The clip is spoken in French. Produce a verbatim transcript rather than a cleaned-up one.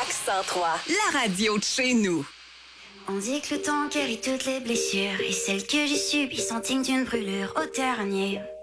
cent trois, la radio de chez nous. On dit que le temps guérit toutes les blessures et celles que j'ai subies sont dignes d'une brûlure au dernier.